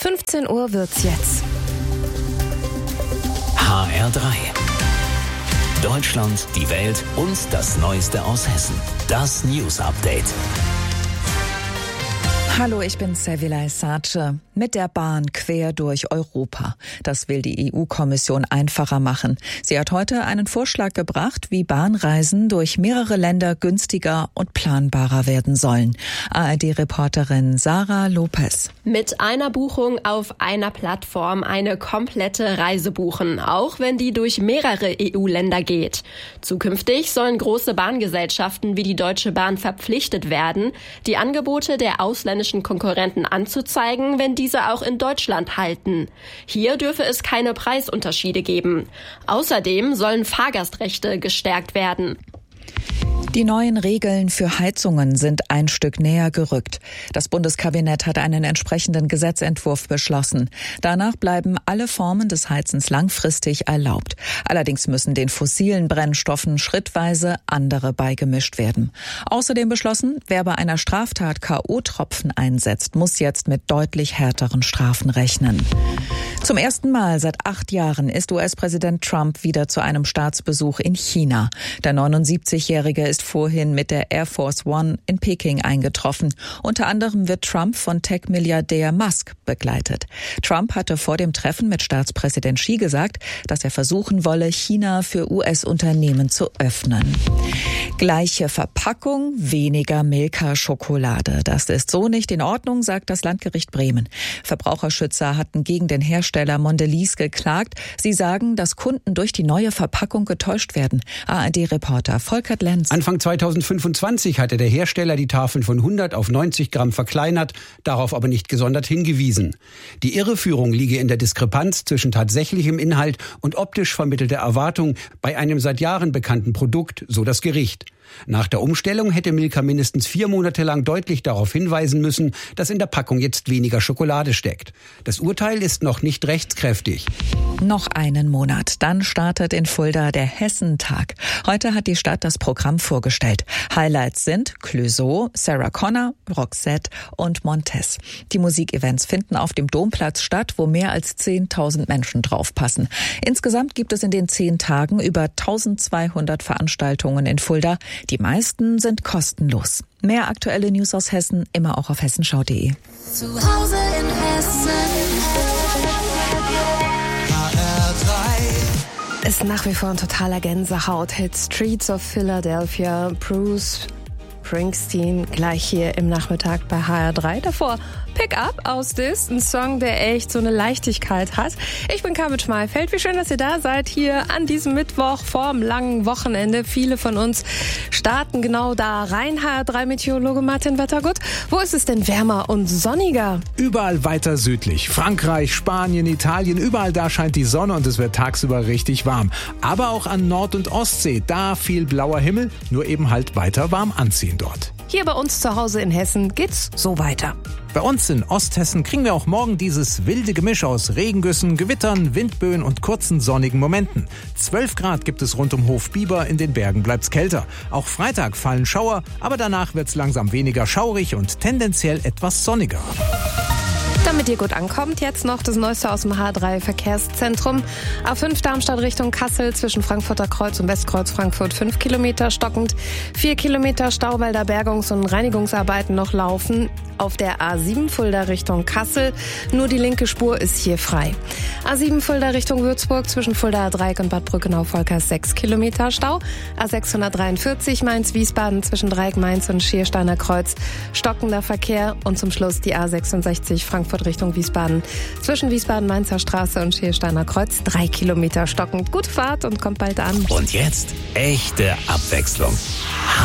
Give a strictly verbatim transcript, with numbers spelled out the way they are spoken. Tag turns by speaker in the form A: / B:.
A: fünfzehn Uhr wird's jetzt.
B: H R drei. Deutschland, die Welt und das Neueste aus Hessen. Das News Update.
C: Hallo, ich bin Sevilay Sace. Mit der Bahn quer durch Europa. Das will die E U-Kommission einfacher machen. Sie hat heute einen Vorschlag gebracht, wie Bahnreisen durch mehrere Länder günstiger und planbarer werden sollen. A R D-Reporterin Sarah Lopez.
D: Mit einer Buchung auf einer Plattform eine komplette Reise buchen, auch wenn die durch mehrere E U-Länder geht. Zukünftig sollen große Bahngesellschaften wie die Deutsche Bahn verpflichtet werden, die Angebote der ausländischen Konkurrenten anzuzeigen, wenn diese auch in Deutschland halten. Hier dürfe es keine Preisunterschiede geben. Außerdem sollen Fahrgastrechte gestärkt werden.
C: Die neuen Regeln für Heizungen sind ein Stück näher gerückt. Das Bundeskabinett hat einen entsprechenden Gesetzentwurf beschlossen. Danach bleiben alle Formen des Heizens langfristig erlaubt. Allerdings müssen den fossilen Brennstoffen schrittweise andere beigemischt werden. Außerdem beschlossen, wer bei einer Straftat K O-Tropfen einsetzt, muss jetzt mit deutlich härteren Strafen rechnen. Zum ersten Mal seit acht Jahren ist U S-Präsident Trump wieder zu einem Staatsbesuch in China. Der neunundsiebzigjährige ist vorhin mit der Air Force One in Peking eingetroffen. Unter anderem wird Trump von Tech-Milliardär Musk begleitet. Trump hatte vor dem Treffen mit Staatspräsident Xi gesagt, dass er versuchen wolle, China für U S-Unternehmen zu öffnen. Gleiche Verpackung, weniger Milka-Schokolade. Das ist so nicht in Ordnung, sagt das Landgericht Bremen. Verbraucherschützer hatten gegen den Hersteller Mondelez geklagt. Sie sagen, dass Kunden durch die neue Verpackung getäuscht werden. A R D-Reporter Volkert Lenz.
E: Anfang zweitausendfünfundzwanzig hatte der Hersteller die Tafeln von hundert auf neunzig Gramm verkleinert, darauf aber nicht gesondert hingewiesen. Die Irreführung liege in der Diskrepanz zwischen tatsächlichem Inhalt und optisch vermittelter Erwartung bei einem seit Jahren bekannten Produkt, so das Gericht. Nach der Umstellung hätte Milka mindestens vier Monate lang deutlich darauf hinweisen müssen, dass in der Packung jetzt weniger Schokolade steckt. Das Urteil ist noch nicht rechtskräftig.
C: Noch einen Monat, dann startet in Fulda der Hessentag. Heute hat die Stadt das Programm vorgestellt. Highlights sind Clouseau, Sarah Connor, Roxette und Montez. Die Musikevents finden auf dem Domplatz statt, wo mehr als zehntausend Menschen draufpassen. Insgesamt gibt es in den zehn Tagen über eintausendzweihundert Veranstaltungen in Fulda. Die meisten sind kostenlos. Mehr aktuelle News aus Hessen immer auch auf hessenschau punkt de.
F: Zu Hause in Hessen. H R drei
A: Ist nach wie vor ein totaler Gänsehaut-Hit. Streets of Philadelphia, Bruce Springsteen, gleich hier im Nachmittag bei H R drei. Davor Pick Up aus Dis, ein Song, der echt so eine Leichtigkeit hat. Ich bin Carmen Schmalfeld. Wie schön, dass ihr da seid hier an diesem Mittwoch vorm langen Wochenende. Viele von uns starten genau da rein. H R drei Meteorologe Martin Wettergut. Wo ist es denn wärmer und sonniger?
G: Überall weiter südlich. Frankreich, Spanien, Italien, überall da scheint die Sonne und es wird tagsüber richtig warm. Aber auch an Nord- und Ostsee, da viel blauer Himmel, nur eben halt weiter warm anziehen dort.
A: Hier bei uns zu Hause in Hessen geht's so weiter.
G: Bei uns in Osthessen kriegen wir auch morgen dieses wilde Gemisch aus Regengüssen, Gewittern, Windböen und kurzen sonnigen Momenten. zwölf Grad gibt es rund um Hofbiber, in den Bergen bleibt's kälter. Auch Freitag fallen Schauer, aber danach wird's langsam weniger schaurig und tendenziell etwas sonniger.
A: Damit ihr gut ankommt, jetzt noch das Neueste aus dem H drei Verkehrszentrum. A fünf Darmstadt Richtung Kassel zwischen Frankfurter Kreuz und Westkreuz Frankfurt fünf Kilometer stockend. vier Kilometer Stau, weil da Bergungs- und Reinigungsarbeiten noch laufen. Auf der A sieben Fulda Richtung Kassel. Nur die linke Spur ist hier frei. A sieben Fulda Richtung Würzburg zwischen Fuldaer Dreieck und Bad Brückenau-Volkers sechs Kilometer Stau. A sechshundertdreiundvierzig Mainz-Wiesbaden zwischen Dreieck Mainz und Schiersteiner Kreuz. Stockender Verkehr. Und zum Schluss die A sechsundsechzig Frankfurt Richtung Wiesbaden. Zwischen Wiesbaden-Mainzer Straße und Schiersteiner Kreuz drei Kilometer stockend. Gute Fahrt und kommt bald an.
B: Und jetzt echte Abwechslung.